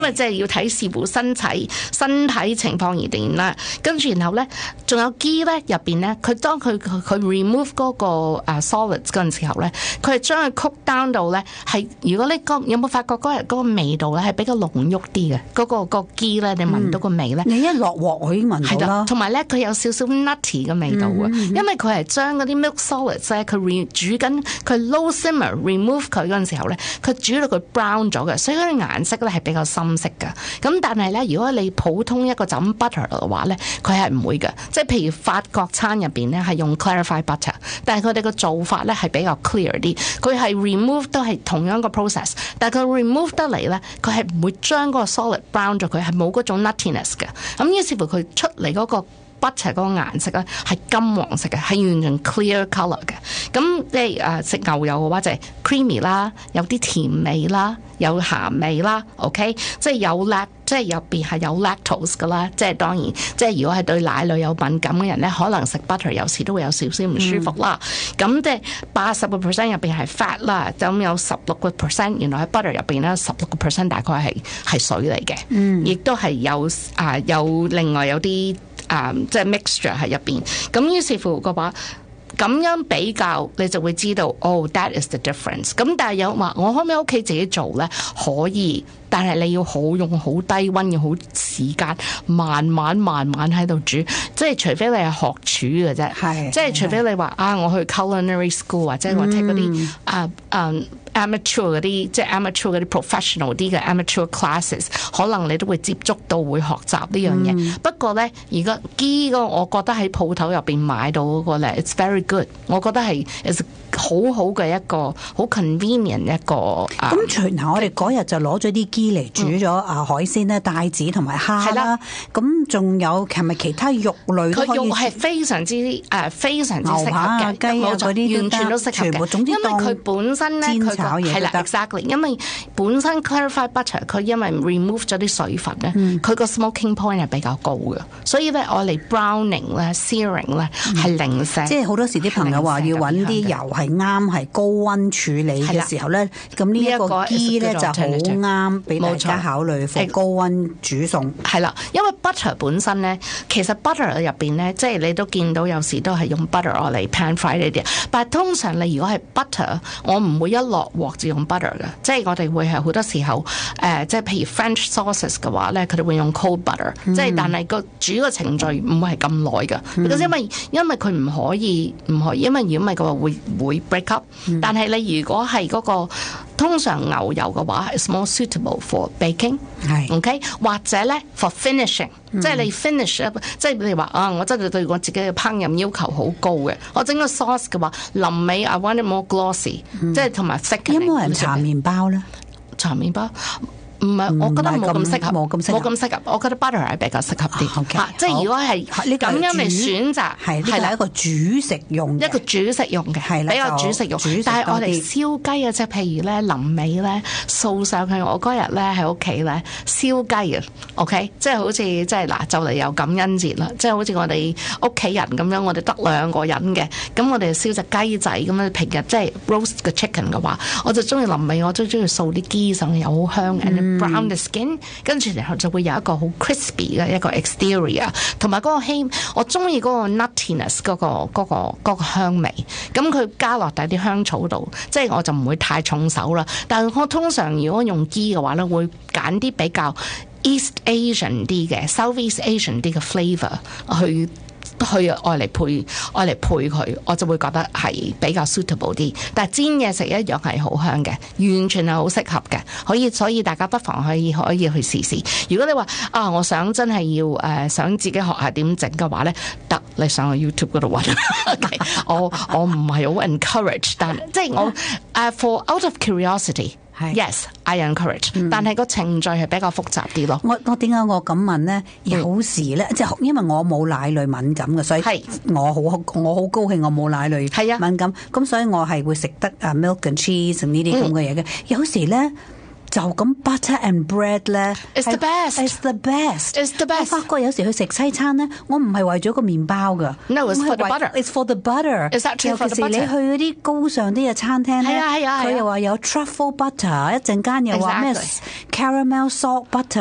因為即係要睇視乎身體情況而定啦。跟住然後咧，仲有 ghee 咧入邊咧，佢當佢 remove 嗰個solids 嗰陣時候咧，佢係將佢 cook down 到咧係，如果你有冇發覺嗰日嗰個味道咧係比較濃郁啲嘅，嗰個 ghee 咧你聞到個味咧， 你一落鑊我已經聞到啦。 同埋咧佢有少少 nutty 嘅味道啊，因為佢係將嗰啲 milk solids 咧，佢煮緊佢 low simmer remove 佢嗰陣時候咧，佢煮到佢 brown 咗嘅，所以佢啲顏色咧係比較深色嘅。咁但係咧，如果你普通一個就咁 butter 嘅話咧，佢係唔會嘅。即係譬如法國餐入邊咧係用 clarified butter， 但係佢哋個做法咧係比較 clear 啲。佢係 remove 都係同樣個 process， 但係佢 remove 得嚟咧，佢係唔會將嗰個 solid brown 咗，佢係冇嗰種 nuttiness 嘅。咁於是乎佢出嚟嗰個butter 嗰個顏色咧係金黃色嘅，係完全 clear colour 嘅。咁即係食牛油嘅話就係 creamy 啦，有啲甜味啦，有鹹味啦 ，OK， 即係即係入邊係有 lactose 噶啦，即係當然，即係如果係對奶類有敏感嘅人咧，可能食 butter 有時都會有少少唔舒服啦。咁即係80% 入邊係 fat 啦，咁有16%原來喺 butter 入邊咧16% 大概係水嚟嘅，亦都係有另外有啲即係 mixture 喺入邊。咁於是乎嘅話，咁樣比較你就會知道that is the difference。咁但係有話我可唔可以喺屋企自己做咧？可以。但係你要用好低溫，要好時間，慢慢喺度煮，即係除非你係學廚嘅啫，即係除非你話我去 culinary school 或者我 take 嗰啲amateur 嗰啲，即係 amateur 嗰啲 professional 啲嘅 amateur classes， 可能你都會接觸到會學習呢樣嘢。不過咧，而家 ghee 我覺得喺鋪頭入邊買到嗰個咧 ，it's very good， 我覺得係好好嘅一個好 convenient 一個。 咁我哋嗰日就攞咗啲ghee嚟煮咗海鮮咧，帶子同埋蝦啦。咁仲有係咪其他肉類都可以？ 佢肉係非常之適合嘅， 牛扒、雞啊嗰啲完全都適合嘅。因為佢本身咧，佢係啦 exactly， 因為本身 clarified butter 佢因為 remove 咗啲水分咧，佢個 smoking point 係比較高嘅，所以咧我哋 browning 咧 searing 咧係零舍。 即係好多時啲朋友話要揾啲油係啱係高溫處理嘅時候咧，咁呢一個ghee咧就好啱俾大家考慮放高溫煮餸。 係啦，因為 butter 本身咧，其實 butter 入邊咧，即係你都見到有時都係用 butter 嚟 pan fry 呢啲，但係通常你如果係 butter， 我唔會一落鑊就用 butter 嘅，即係我哋會係好多時候即係譬如 French sauces 嘅話咧，佢哋會用 cold butter，即係但係個煮嘅程序唔會係咁耐嘅，因為佢唔可以，因為如果唔係嘅話會 break up。但係你如果係嗰個通常牛油嘅話，is more suitable for baking，OK，或者咧 for finishing，即係你 finish， 即係你話我真係對我自己嘅烹飪要求好高嘅，我整個 sauce 嘅話，臨尾 I want it more glossy，即係同埋 thickening。 有冇人搽麵包咧？ 搽麵包？唔係，我覺得冇咁適合，冇咁適合。我覺得 butter 係比較適合啲。即係如果係咁樣嚟選擇， 係一個煮食用嘅， 一個煮食用嘅，比較煮食用。但係我哋燒雞啊，即係譬如咧臨尾咧掃上去，我嗰日咧喺屋企咧燒雞啊 ，OK， 即係好似即係嗱，就嚟有感恩節啦，即係好似我哋屋企人咁樣，我哋得2個人嘅，咁我哋燒隻雞仔咁樣，平日即係 roast 個 chicken 嘅話，我就中意臨尾我都中意掃啲ghee上去，又好香嘅。brown the skin， 跟住然後就會有一個好 crispy 嘅一個 exterior， 同埋嗰個我中意嗰個 nuttiness 嗰個香味。咁佢加落底啲香草度，即係我就唔會太重手啦。但係我通常如果用ghee嘅話咧，會揀啲比較 East Asian 啲嘅 Southeast Asian 啲嘅 flavor 去愛嚟配佢，我就會覺得係比較 suitable 啲。但係煎嘢食一樣係好香嘅，完全係好適合嘅。所以大家不妨可以去試試。如果你話我想真係要想自己學下點整嘅話咧，得你上去 YouTube 嗰度揾。我唔係好 encourage， 但即係我for out of curiosity。Yes, I encourage，但係個程序係比較複雜啲咯。 我點解我咁問咧？有時咧，即係因為我冇奶類敏感嘅，所以我好高興我冇奶類敏感。咁所以我係會食得milk and cheese 呢啲咁嘅嘢嘅。有時咧， 就咁 butter and bread 咧 ，It's the best. It's the best. It's the best. 我發覺有時去食西餐咧，我唔係為咗個麵包㗎。 No, it's for the butter. It's for the butter. Is that true for the butter? 尤其是你去嗰啲高尚啲嘅餐廳咧， 係啊， 佢又話有 truffle butter， 一陣間又話咩 caramel salt butter。